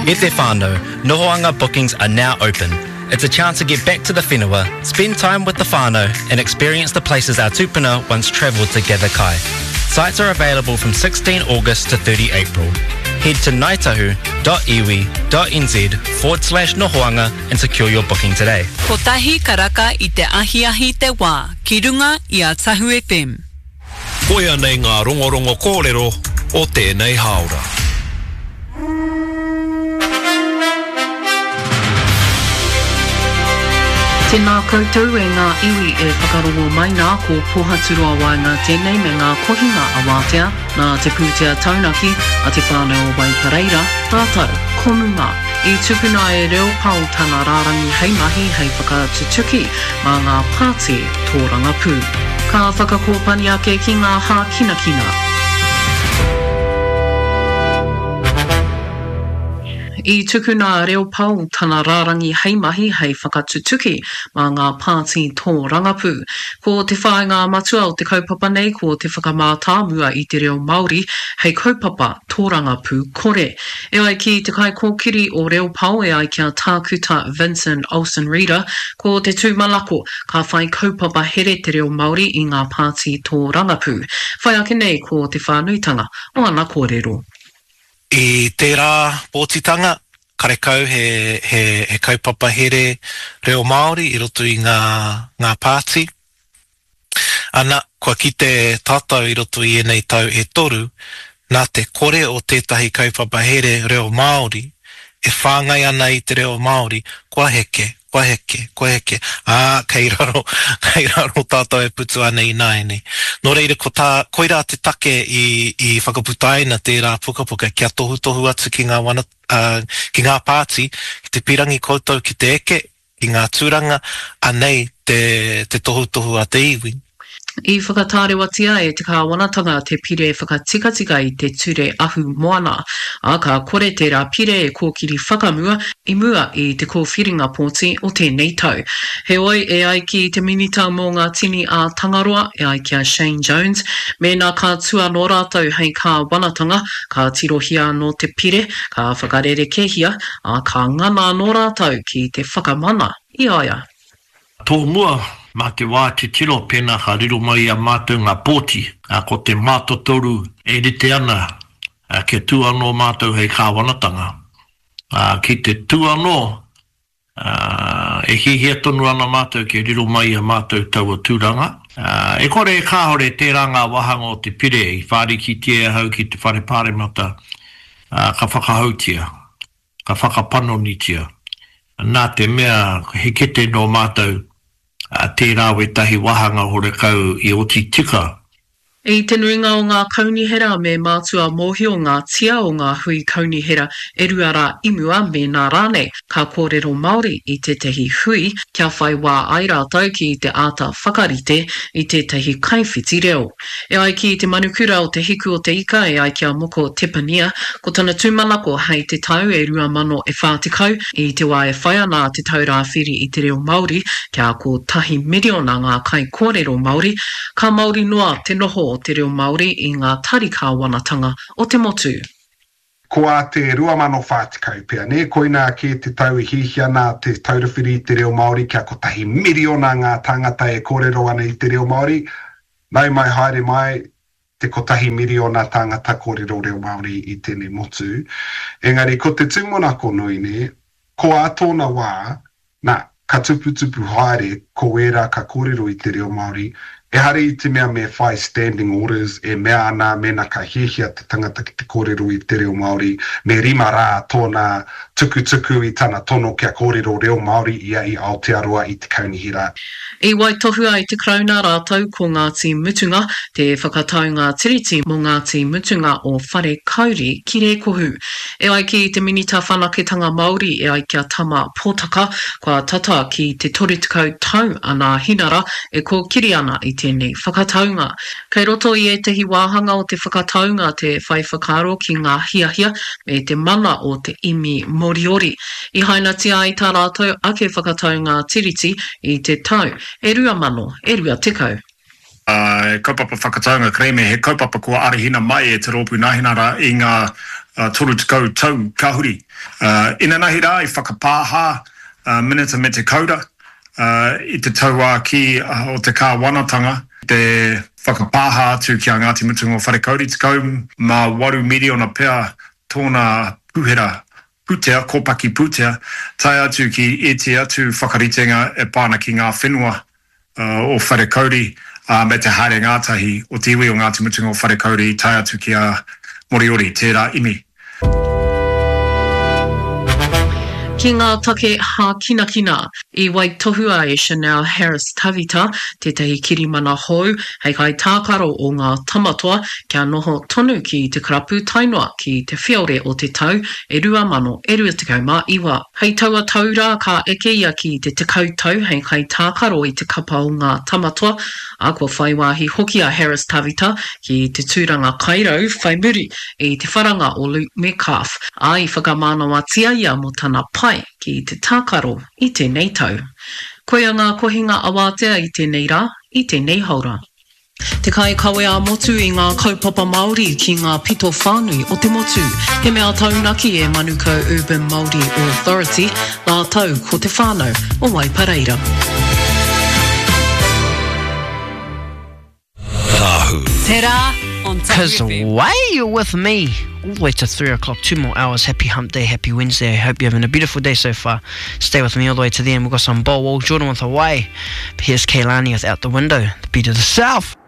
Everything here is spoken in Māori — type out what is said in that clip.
E te whānau, Nohoanga bookings are now open. It's a chance to get back to the whenua, spend time with the whānau and experience the places our tupuna once travelled to gather kai. Sites are available from 16 August to 30 April. Head to ngaitahu.iwi.nz/Nohoanga and secure your booking today. Ko tahi karaka I te ahi te wā, ki runga I a Tahu FM. Koia nei ngā rongorongo kōrero o tēnei haora. Tēnā koutou e ngā iwi e whakarongo mai nā ko pōhaturoa wai ngā tēnei me ngā kohinga a wātea, nā te pūtea taunaki a te whānau o Waipareira, tātou, komuma, I tupuna e reo pau tana rārangi hei mahi hei whakatutuki mā ngā pāti tōranga pū. Ka whakakōpani ake ki ngā hā kinakina. I tukuna reo pau tana rārangi hei mahi hei whakatutuki mā ngā pāti tō rangapū. Ko te whāinga matua o te kaupapa nei ko te whakamātāmua I te reo Māori hei kaupapa tō rangapū kore. E ai ki te kai kōkiri o reo pau e ai kia tākuta Vincent Olsen Reader ko te tūmalako ka whai kaupapa here te reo Māori I ngā pāti tō rangapū. Whai ake nei ko te whānuitanga o ana kōrero. I tērā pōtitanga, karekau he kaupapa here reo Māori I roto I ngā pāti. Ana, kua ki te tātou I roto I enei tau e toru, nā te kore o tētahi kaupapa here reo Māori, e whāngai ana I te reo Māori, kua heke. Kei raro tātou e putu ana I nāene. Nō reira, koira te take I whakaputaina tērā pukapuka kia tohu atu ki ngā pāti, ki te pirangi koutou ki te eke, ki ngā tūranga, anei te tohu a te iwi. I whakatārewatia e te kāwanatanga te pire whakatika I te ture ahu moana, a ka kore tērā pire e kōkiri whakamua I mua I te kōwhiringa pōti o tēnei tau. He oi e ai ki te minita mō ngā tini a Tangaroa e ai kia Shane Jones, me nā ka tua no rātou hei kāwanatanga, ka tirohia no te pire, ka whakarere kehia, a ka ngana no rātou ki te whakamana I aia. Tō mua, mā te wā te tiro pēnā ka riro mai a mātou ngā pōti, ko te mātotoru e rite ana, ke tūano mātou hei kāwanatanga. Ki te tūano, e hihia tonu ana mātou ke riro mai a mātou taua tūranga. E kore e kāhore tērā ngā wahanga o te pire, I whārikitia hau ki te wharepāremata, ka whakahautia, ka whakapanonitia. Nā te mea hekete no mātou, tērā we tahi wahanga horekau I oti tika. I te nuinga o ngā kaunihera me mātua mōhi o ngā tia o ngā hui kaunihera e ruara imua me nā rāne ka kōrero Māori I te tehi hui kia whai wā ai rātou ki te āta whakarite I te tehi kaiwhiti reo. E ai ki te manukura o te hiku o te ika e ai kia moko Tepania ko tana tūmanako hei te tau e 2040 I te wā e whai ana te taurā whiri I te reo Māori kia ko tahi miriona ngā kai kōrero Māori ka Māori noa te noho o te reo Māori I ngā tarika wanatanga o te motu. Koa te 2040 pia, ne koina ki te tau I hihia nā te taurawhiri I te reo Māori kia ko tahi miriona ngā tangata e kōrero ana I te reo Māori, nau mai haere mai te ko tahi miriona tangata kōrero reo Māori I tēnei motu. Engari, ko te tūmonako nui ne, ko a tōna wā, nā, ka tuputupu haere ko era ka kōrero I te reo Māori, e hare I te mea me whai standing orders, e mea ana mena ka hihia te tangata ki te kōrero I te reo Māori, me rima rā tōna tukutuku I tana tono kia kōrero reo Māori ia I Aotearoa I te kaunihira. I wai tohua I te krauna rātou ko Ngāti Mutunga, te whakataunga tiriti mō Ngāti Mutunga o Whare Kauri ki re kohu. E ai ki te minita whanaketanga Māori e ai kia tama pōtaka, kua tata ki te toretukau tau ana hinara e ko kiri ana I tēnei whakataunga. Kei roto I e tehi wāhanga o te whakataunga te whai whakaro ki ngā hiahia me te mana o te imi Moriori. I haina tia I tā rātou ake whakataunga tiriti I te tau. E rua mano, e rua tekau. Kaupapa whakataunga kreme, he kaupapa kua arihina mai e te rōpū nāhinara I ngā toru tekau tau kahuri. Ina nahi rā I whakapāha minita me te kaura I te taua ki o te kā wanatanga te whakapāha atu ki a Ngāti Mutunga o Wharekauri tekau ma 8 miliona pea tōna puhera putea, kōpaki putea, tai atu ki e te atu whakaritenga e pāna ki ngā whenua o Wharekauri me te haere ngātahi o te iwi o Ngāti Mutunga o Wharekauri tai atu ki a Moriori, tērā imi. Ki ngā take hā kina I waitohua e Chanel Harris Tavita, tētahi kirimana hou, hei kai tākaro o ngā tamatoa, kia noho tonu ki te karapu tainoa ki te whiaure o te tau, e 2021. Hei taua taura ka eke ia ki te tekau tau, hei kai tākaro I te kapa o ngā tamatoa, a kua whaiwahi hoki a Harris Tavita ki te tūranga kairau, whai muri I te wharanga o Luke Metcalf, a I whakamānawa tia ia mo tana pai ki te tākaro I tēnei tau. Koe a ngā kohinga awatea I tēnei rā, I tēnei haura. Te kai kawe a motu I ngā kaupapa Māori ki ngā pito whānui o te motu. He mea taunaki e Manuka Urban Māori Authority, nā tau ko te whānau o Waipareira. Tērā on Because Tahu FM. why you're with me all the way to 3 o'clock, 2 more hours. Happy hump day, happy Wednesday. I hope you're having a beautiful day so far. Stay with me all the way to the end. We've got some Bow Wall Jordan with Hawaii. Here's Keilani with Out the Window, the beat of the South.